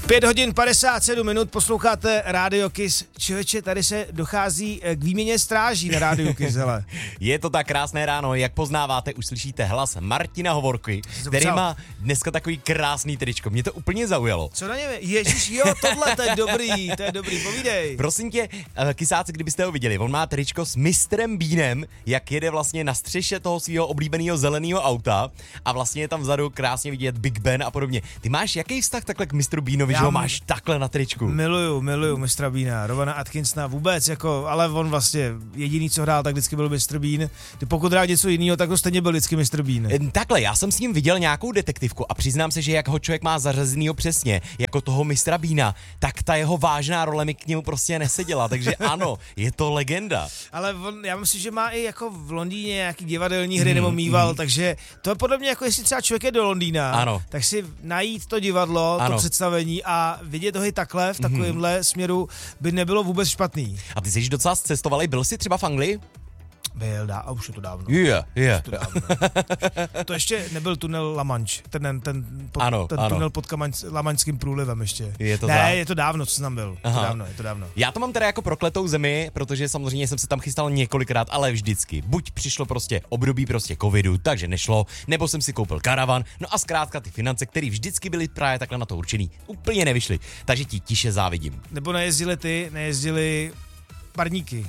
5 hodin 57 minut, posloucháte Radio Kiss. Člověče, tady se dochází k výměně stráží na Radio Kiss, hele. Je to tak krásné ráno, jak poznáváte, už slyšíte hlas Martina Hovorky, který má dneska takový krásný tričko. Mě to úplně zaujalo. Co na něm je? Ježíš, jo, tohle, to je dobrý, povídej. Prosím tě, kysáci, kdybyste ho viděli, on má tričko s Mistrem Beanem, jak jede vlastně na střeše toho svého oblíbeného zeleného auta a vlastně je tam vzadu krásně vidět Big Ben a podobně. Ty máš jaký vztah takhle k Mistru Beanovi, že ho máš takhle na tričku? Miluju Mistra Beana, Rovana Atkinsona vůbec, jako, ale on vlastně jediný, co hrál, tak vždycky byl Mr. Bean. Ty pokud hrál něco jiného, tak to stejně byl vždycky Mr. Bean. Takhle, já jsem s ním viděl nějakou detektivku a přiznám se, že jak ho člověk má zařazenýho přesně, jako toho Mistra Beana, tak ta jeho vážná role mi k němu prostě neseděla, takže ano, je to legenda. Ale já myslím, že má i jako v Londýně nějaký divadelní hry nebo mýval, takže to je podle mě jako jestli třeba člověk je do Londýna, ano, tak si najít to divadlo, ano, to představení a vidět ho i takhle v takovémhle směru by nebylo vůbec špatný. A ty jsi docela cestovalý, byl jsi třeba v Anglii? Byl, a už je to dávno. Je. To ještě nebyl tunel La Manche, ten tunel pod Lamaňským průlivem ještě. Je to dávno, co jsem tam byl. Je to dávno. Já to mám teda jako prokletou zemi, protože samozřejmě jsem se tam chystal několikrát, ale vždycky. Buď přišlo prostě období prostě covidu, takže nešlo, nebo jsem si koupil karavan, no a zkrátka ty finance, které vždycky byly právě takhle na to určený, úplně nevyšly. Takže ti tiše závidím. Nebo nejezdili parníky.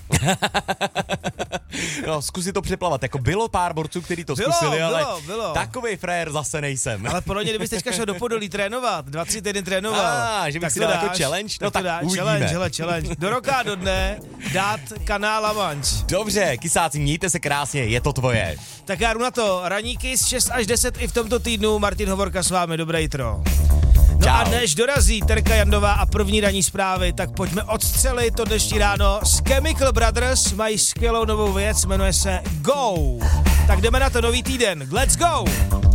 No, zkusit to přeplavat. Jako bylo pár borců, kteří to zkusili, ale bylo. Takovej frér zase nejsem. Ale podle kdybyste teďka šel do Podolí trénovat, 2-3 týdny trénoval. Že bych si dal jako challenge? No tak uvidíme. Challenge. Do roka a do dne dát kanál La Manche. Dobře, kysáci, mějte se krásně, je to tvoje. Tak já jdu na to. Raníky z 6 až 10 i v tomto týdnu. Martin Hovorka s vámi, dobré jitro. No Čau. A než dorazí Terka Jandová a první ranní zprávy, tak pojďme odstřelit to dnešní ráno. Z Chemical Brothers mají skvělou novou věc, jmenuje se Go. Tak jdeme na to, nový týden. Let's go!